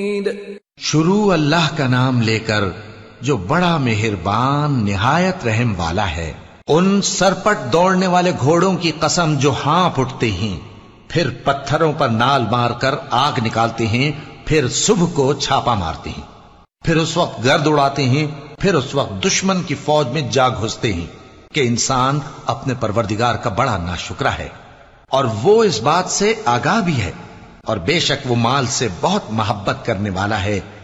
शुरू अल्लाह का नाम लेकर जो बड़ा मेहरबान निहायत रहम वाला है। उन सरपट दौड़ने वाले घोड़ों की कसम जो हाँफ उठते हैं, फिर पत्थरों पर नाल मारकर आग निकालते हैं, फिर सुबह को छापा मारते हैं, फिर उस वक्त गर्द उड़ाते हैं, फिर उस वक्त दुश्मन की फौज में जा घुसते हैं कि इंसान अपने परवरदिगार का बड़ा नाशुक्रा है और वो इस बात से आगाह भी है। और बेशक वो माल से बहुत मोहब्बत करने वाला है